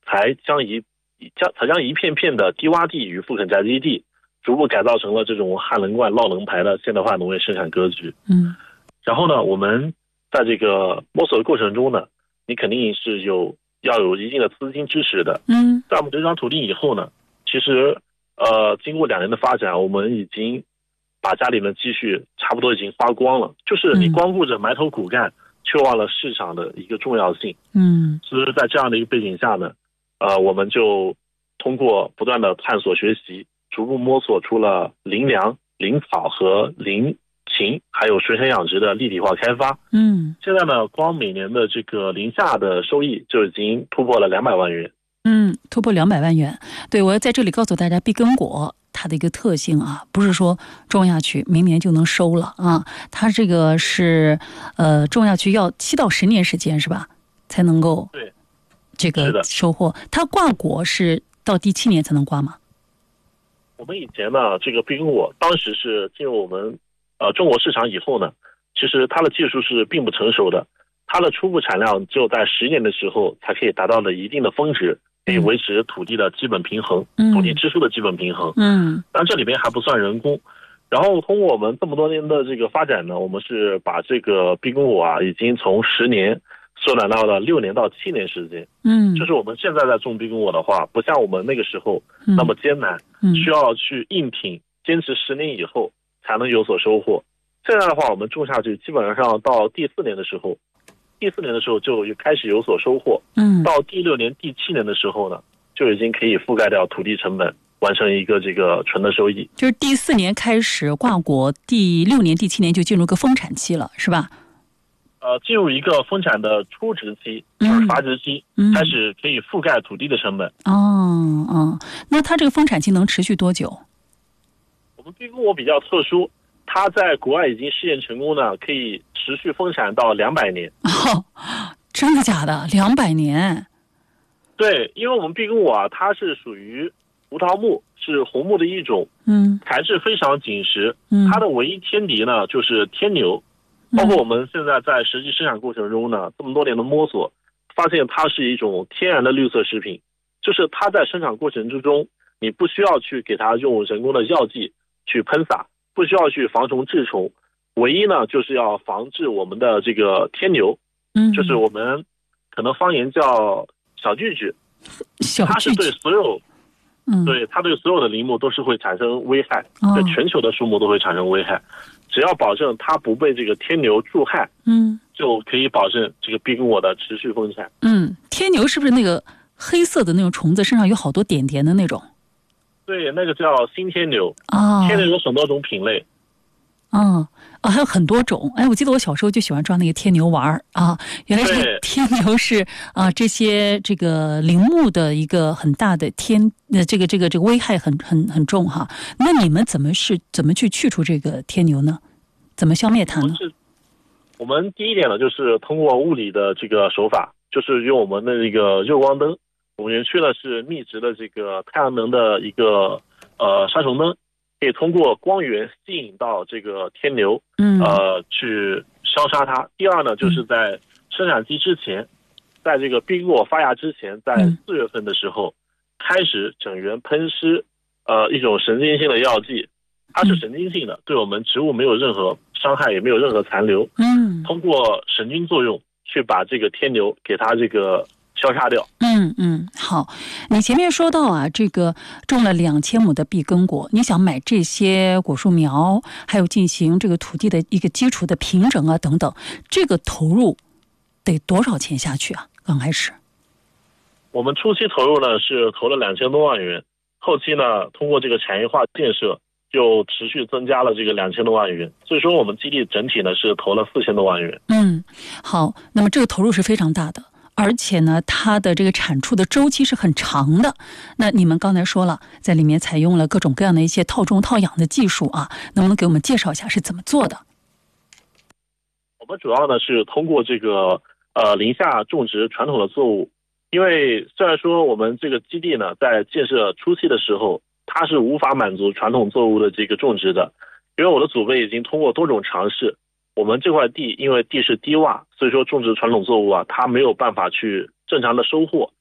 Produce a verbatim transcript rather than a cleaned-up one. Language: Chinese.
才将一将才将一片片的低洼地与复垦宅基地逐步改造成了这种汉能罐、涝能排的现代化农业生产格局。 嗯， 然后呢，我们在这个摸索的过程中呢，你肯定是有要有一定的资金支持的。 嗯， 在我们这张土地以后呢，其实呃，经过两年的发展，我们已经把家里的积蓄差不多已经花光了。就是你光顾着埋头苦干，却忘了市场的一个重要性。 嗯， 所以在这样的一个背景下呢，呃，我们就通过不断的探索学习，逐步摸索出了林粮、林草和林禽还有水产养殖的立体化开发。 嗯， 现在呢，光每年的这个林下的收益就已经突破了两百万元。 嗯，突破两百万元。对，我要在这里告诉大家，碧根果它的一个特性啊，不是说种下去明年就能收了啊，它这个是呃种下去要七到十年时间是吧，才能够对这个收获。它挂果是到第七年才能挂吗？ 我们以前呢，这个碧根果当时是进入我们呃中国市场以后呢，其实它的技术是并不成熟的，它的初步产量只有在十年的时候才可以达到了一定的峰值，可以维持土地的基本平衡， 嗯、 土地支出的基本平衡。 嗯， 但这里边还不算人工。然后通过我们这么多年的这个发展呢，我们是把这个碧根果啊，已经从十年缩短到了六年到七年时间。 嗯， 就是我们现在在种碧根果的话，不像我们那个时候那么艰难， 嗯、 需要去硬挺，坚持十年以后才能有所收获。现在的话，我们种下去，基本上到第四年的时候，第四年的时候就开始有所收获。 嗯， 到第六年、第七年的时候呢，就已经可以覆盖掉土地成本，完成一个这个纯的收益。 就是第四年开始挂果，第六年、第七年就进入个丰产期了，是吧？ 呃，进入一个丰产的初植期，就是繁殖期， 嗯、 开始可以覆盖土地的成本。 哦哦，那它这个丰产期能持续多久？ 我们碧根果比较特殊，它在国外已经试验成功呢，可以持续丰产到两百年。 哦，真的假的？两百年？ 对，因为我们碧根果啊，它是属于胡桃木，是红木的一种， 嗯， 材质非常紧实。 嗯， 它的唯一天敌呢就是天牛。包括我们现在在实际生产过程中呢，这么多年的摸索，发现它是一种天然的绿色食品，就是它在生产过程之中，你不需要去给它用人工的药剂去喷洒，不需要去防虫治虫，唯一呢就是要防治我们的这个天牛， 嗯， 就是我们可能方言叫小锯锯， 小锯锯， 它是对所有。 嗯， 对，它对所有的林木都是会产生危害， 哦、 对全球的树木都会产生危害。只要保证它不被这个天牛蛀害， 嗯， 就可以保证这个碧根果的持续丰产。 嗯，天牛是不是那个黑色的那种虫子，身上有好多点点的那种？ 对，那个叫新天牛。 啊、哦， 天牛有很多种品类。 嗯啊，还有很多种。哎，我记得我小时候就喜欢抓那个天牛玩啊。原来这个天牛是啊，这些这个林木的一个很大的天，呃，这个这个这个危害很很很重哈。那你们怎么是怎么去去除这个天牛呢？怎么消灭它呢？ 我们第一点呢，就是通过物理的这个手法，就是用我们的这个热光灯。我们园区呢是密植的这个太阳能的一个呃杀虫灯。可以通过光源吸引到这个天牛， 嗯， 呃，去消杀它。第二呢，就是在生产期之前，嗯、在这个碧根果发芽之前，在四月份的时候，嗯、开始整园喷施，呃，一种神经性的药剂，它是神经性的，嗯、对我们植物没有任何伤害，也没有任何残留。 嗯， 通过神经作用去把这个天牛给它这个消杀掉。 嗯嗯，好，你前面说到啊，这个种了两千亩的碧根果，你想买这些果树苗，还有进行这个土地的一个基础的平整啊等等，这个投入得多少钱下去啊？刚开始， 我们初期投入呢是投了两千多万元，后期呢通过这个产业化建设，就持续增加了这个两千多万元，所以说我们基地整体呢是投了四千多万元。 嗯，好，那么这个投入是非常大的。而且呢，它的这个产出的周期是很长的。那你们刚才说了，在里面采用了各种各样的一些套种套养的技术啊，能不能给我们介绍一下是怎么做的？ 我们主要呢是通过这个呃林下种植传统的作物，因为虽然说我们这个基地呢在建设初期的时候，它是无法满足传统作物的这个种植的，因为我的祖辈已经通过多种尝试。我们这块地因为地势低洼，所以说种植传统作物啊，它没有办法去正常的收获。